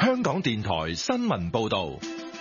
香港電台新聞報道。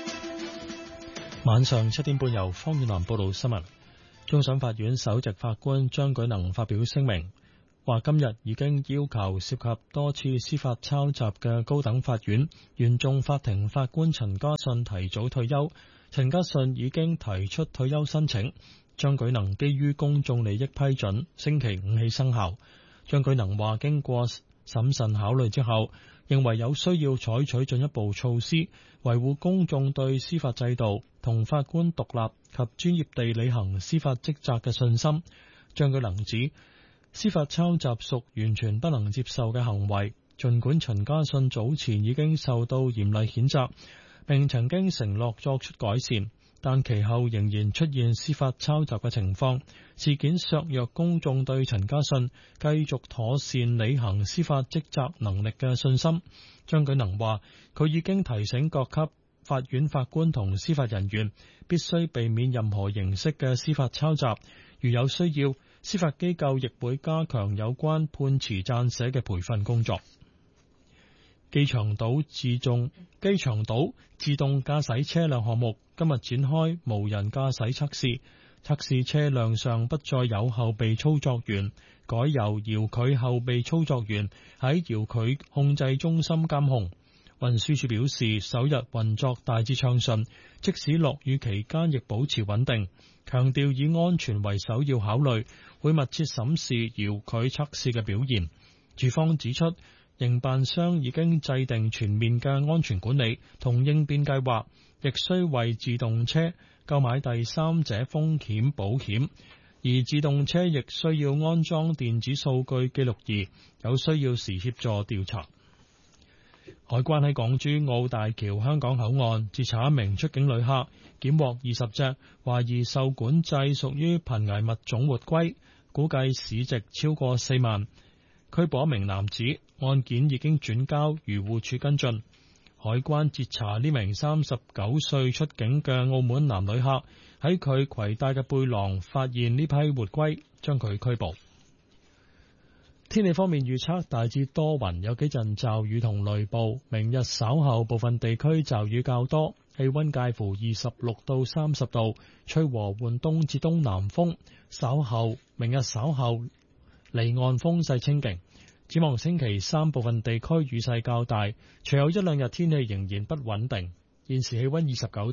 晚上7點半由方遠南報道新聞。終審法院首席法官張舉能發表聲明，話今日已經要求涉及多次司法抄襲嘅高等法院原訟法庭法官陳家信提早退休。陳家信已經提出退休申請，張舉能基於公眾利益批准，星期五起生效。張舉能話經過審慎考慮之後，認為有需要採取進一步措施，維護公眾對司法制度同法官獨立及專業地履行司法職責嘅信心。張舉能指，司法抄襲屬完全不能接受嘅行為，儘管陳家信早前已經受到嚴厲譴責，並曾經承諾作出改善，但其後仍然出現司法抄襲嘅情況，事件削弱公眾對陳家信繼續妥善履行司法職責能力嘅信心。張舉能話，佢已經提醒各級法院法官同司法人員必須避免任何形式嘅司法抄襲，如有需要，司法機構亦會加強有關判詞撰寫嘅培訓工作。機場島自動駕駛車輛項目今日展開無人駕駛測試，測試車輛上不再有後備操作員，改由遙距後備操作員喺遙距控制中心監控。運輸署表示，首日運作大致暢順，即使落雨期間亦保持穩定，強調以安全為首要考慮，會密切審視遙距測試嘅表現。署方指出，營辦商已經制定全面嘅安全管理同應變計劃，亦需為自動車購買第三者風險保險，而自動車亦需要安裝電子數據記錄儀，有需要時協助調查。海關喺港珠澳大橋香港口岸截查一名出境旅客，檢獲20隻懷疑受管制屬於瀕危物種活龜，估計市值超過4萬，拘捕一名男子，案件已經轉交漁護署跟進。海關截查呢名39歲出境嘅澳門男旅客，喺佢攜帶嘅背囊發現呢批活龜，將佢拘捕。天氣方面預測大致多雲，有幾陣驟雨同雷暴。明日稍後部分地區驟雨較多，氣溫介乎26到30度，吹和緩東至東南風。明日稍後離岸風勢清勁。展望星期三部分地區雨勢較大，隨後一兩日天氣仍然不穩定。現時氣溫27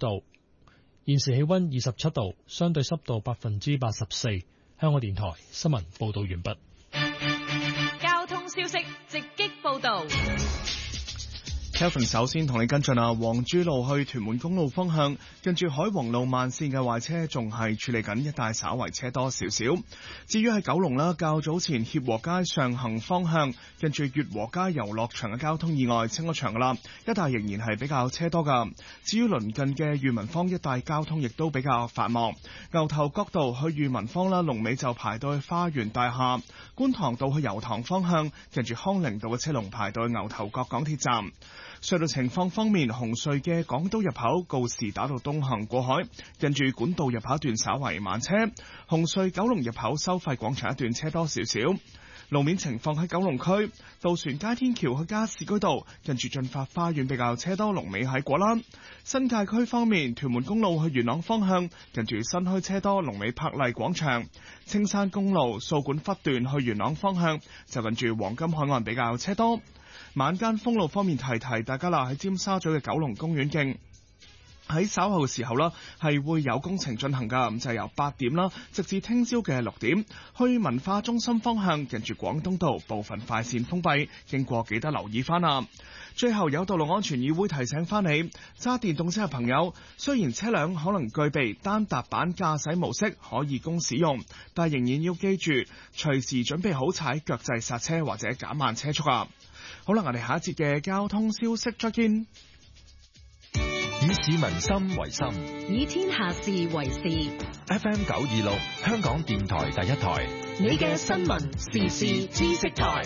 度，相對濕度84%。香港電台新聞報道完畢。 交通消息直擊報道。 Kelvin 首先同你跟進黃珠路去屯門公路方向，近住海皇路慢線嘅壞車仲係處理緊，一帶稍為車多少少。至於喺九龍啦，較早前協和街上行方向，近住悅和街遊樂場嘅交通意外清咗場噶啦，一帶仍然係比較車多噶。至於鄰近嘅裕民坊一帶交通亦都比較繁忙，牛頭角道去裕民坊啦，龍尾就排到去花園大廈；觀塘道去油塘方向，近住康寧道嘅車龍排到去牛頭角港鐵站。隧道情況方面，紅隧嘅港島入口告士打道東行過海，近住管道入口一段稍為慢車；紅隧九龍入口收費廣場一段車多少少。路面情況喺九龍區渡船街天橋去加士居道，近住駿發花園比較車多，龍尾喺果欄。新界區方面，屯門公路去元朗方向，近住新墟車多，龍尾柏麗廣場。青山公路掃管笏段去元朗方向，就近住黃金海岸比較車多。晚間封路方面，提提大家啦，喺尖沙咀嘅九龍公園徑喺稍後嘅時候啦，係會有工程進行噶，咁就係由8點啦，直至聽朝嘅6點，去文化中心方向，近住廣東道部分快線封閉，經過記得留意翻啦。最後有道路安全議會提醒翻你，揸電動車嘅朋友，雖然車輛可能具備單踏板駕駛模式可以供使用，但仍然要記住隨時準備好踩腳掣剎車或者減慢車速啊！好啦，我哋下一節嘅交通消息再見。 以市民心為心， 以天下事為事。 FM 926，香港電台第一台， 你嘅新聞時事知識台。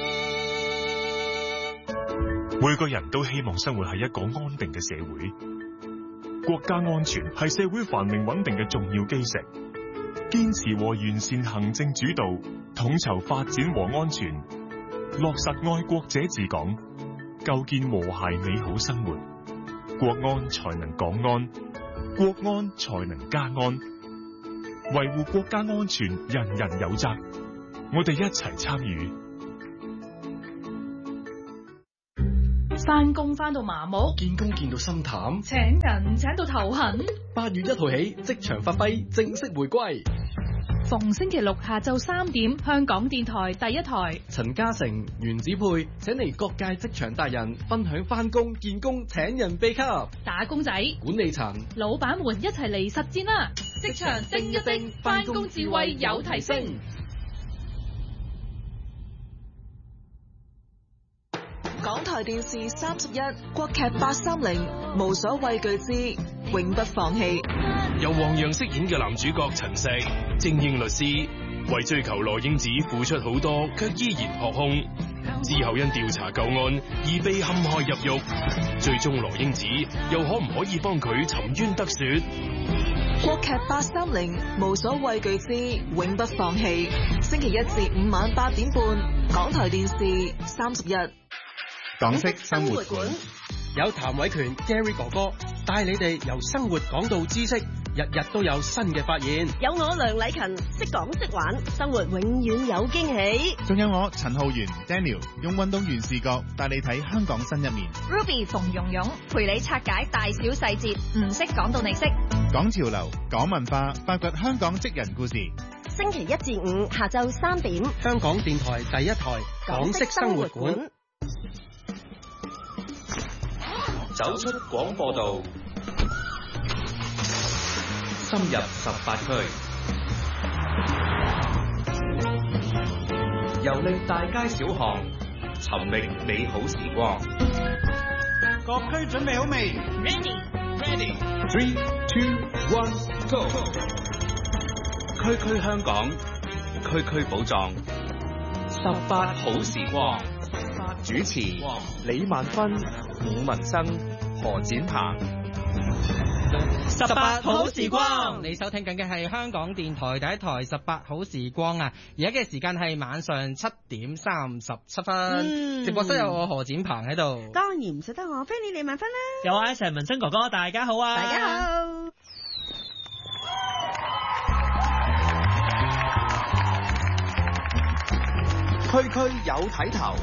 每個人都希望生活喺一個安定嘅社會，國家安全係社會繁榮穩定嘅重要基石。堅持和完善行政主導，統籌發展和安全，落實愛國者治港， 構建和諧美好生活。國安才能港安，國安才能家安。維護國家安全，人人有責。我哋一齊參與。 返工返到麻木， 見工見到心淡， 請人請到頭痕。 8月1號起，職場發揮正式回歸。 逢星期六下晝3點，香港電台第一台， 陳嘉誠、袁子佩請嚟各界職場達人分享返工、見工、請人秘笈。 打工仔、 管理層、 老闆們一齊嚟實戰啦！職場叮一叮，返工智慧有提升。 港台電視31國劇830，無所畏懼之永不放棄。 由黃洋飾演嘅男主角陳石，精英律師，為追求羅英子付出好多，卻依然學空。之後因調查舊案而被陷害入獄，最終羅英子又可唔可以幫佢沉冤得雪？ 國劇830，無所畏懼之永不放棄。星期1至5晚8點半，港台電視31。 港式生活館有譚偉權 Gary 哥哥帶你哋由生活講到知識，日日都有新嘅發現。 有我梁禮勤識講識玩，生活永遠有驚喜。 仲有我陳浩源 Daniel 用運動員視角帶你睇香港新一面。 Ruby 馮蓉蓉陪你拆解大小細節，唔識講到你識。 講潮流，講文化，發掘香港職人故事。 星期1至5下晝3點， 香港電台第一台港式生活館。 走出廣播道，深入18區，遊歷大街小巷，尋覓美好時光。 各區準備好未 ？Ready。3、2、1 ，Go！ 區區香港，區區寶藏，18好時光。主持李萬芬、伍文生、何展鵬。 18好時光，你收聽緊嘅係香港電台第一台18好時光啊！而家嘅時間係晚上7點37分，直播室有我何展鵬喺度， 當然唔捨得我菲利李萬芬啦， 有我一齊文生哥哥，大家好啊！ 大家好。 區區有睇頭。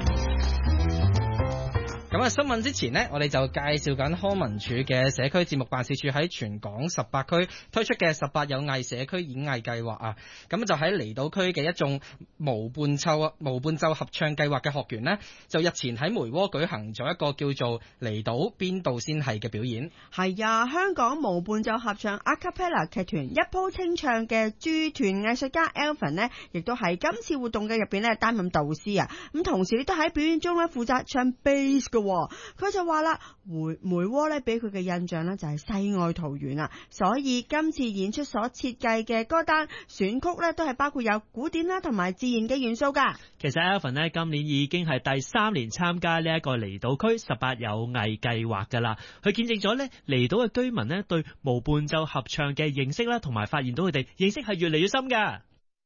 咁啊，新聞之前呢，我哋就介紹緊康文署嘅社區節目辦事處喺全港18區推出嘅18有藝社區演藝計劃啊。咁就喺離島區嘅一眾無伴奏合唱計劃嘅學員呢，就日前喺梅窩舉行咗一個叫做離島邊度先係嘅表演。 係啊，香港無伴奏合唱 A Cappella 劇團一鋪清唱嘅駐團藝術家 Alvin 呢，亦都喺今次活動嘅入邊咧擔任導師啊。咁同時亦都喺表演中咧負責唱 bass 嘅。佢就話啦，梅窩咧俾佢嘅印象咧就係世外桃源啊，所以今次演出所設計嘅歌單選曲咧都係包括有古典啦同埋自然嘅元素噶。 其實 Alvin 咧今年已經係第3年參加呢一個離島區18有藝計劃噶啦，佢見證咗咧離島嘅居民咧對無伴奏合唱嘅認識啦，同埋發現到佢哋認識係越嚟越深噶。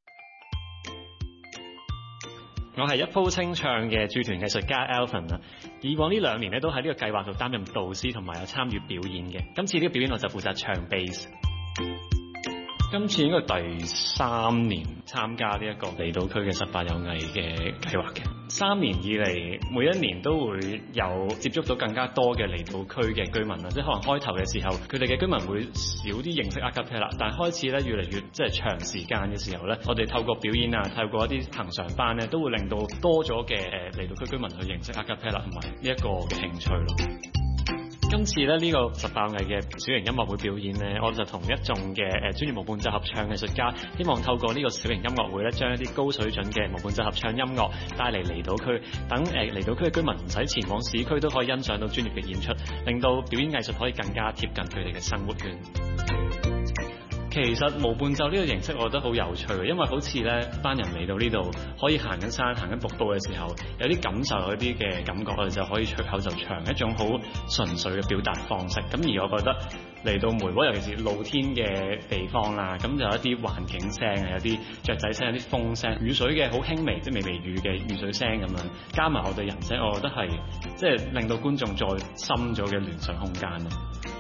我係一鋪清唱嘅駐團藝術家 Alvin 啊，以往呢2年咧都喺呢個計劃度擔任導師同埋有參與表演嘅，今次呢個表演我就負責唱 bass。今次應該第3年參加呢一個離島區嘅18有藝嘅計劃嘅，3年以嚟每一年都會有接觸到更加多嘅離島區嘅居民啦，即係可能開頭嘅時候佢哋嘅居民會少啲認識 A Cappella，但係開始咧越嚟越即係長時間嘅時候咧，我哋透過表演啊，透過一啲恆常班咧，都會令到多咗嘅離島區居民去認識 A Cappella同埋呢一個嘅興趣咯。今次咧呢個18有藝嘅小型音樂會表演呢，我就同一眾嘅專業無伴奏合唱藝術家，希望透過呢個小型音樂會咧，將一啲高水準嘅無伴奏合唱音樂帶嚟離島區，等離島區嘅居民唔使前往市區都可以欣賞到專業嘅演出，令到表演藝術可以更加貼近佢哋嘅生活圈。 其實無伴奏呢個形式我覺得好有趣，因為好似咧班人嚟到呢度可以行緊山、行緊瀑布嘅時候，有啲感受、有啲嘅感覺，我哋就可以隨口就唱，一種好純粹嘅表達方式。咁而我覺得嚟到梅窩，尤其是露天嘅地方啦，咁就有一啲環境聲啊，有啲雀仔聲、有啲風聲、雨水嘅好輕微，即係微微雨嘅雨水聲咁樣，加埋我哋人聲，我覺得係即係令到觀眾再深咗嘅聯想空間咯。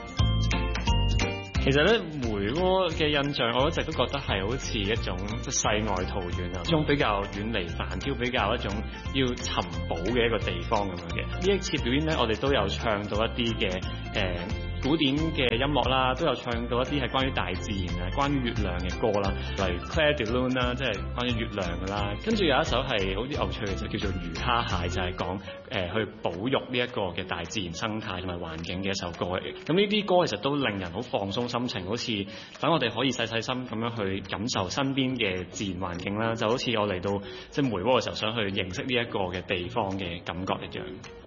其實咧，梅窩嘅印象我一直都覺得係好似一種即係世外桃源啊，一種比較遠離繁囂、比較一種要尋寶嘅一個地方咁樣嘅。呢一次表演咧，我哋都有唱到一啲嘅古典嘅音樂啦，都有唱到一啲係關於大自然啊、關於月亮嘅歌啦，例如 Clair de Lune 啦，即係關於月亮㗎啦。跟住有一首係好似有趣嘅，就叫做魚蝦蟹，就係講去保育呢一個嘅大自然生態同埋環境嘅一首歌嚟嘅。咁呢啲歌其實都令人好放鬆心情，好似等我哋可以細細心咁樣去感受身邊嘅自然環境啦，就好似我嚟到即係梅窩嘅時候想去認識呢一個嘅地方嘅感覺一樣。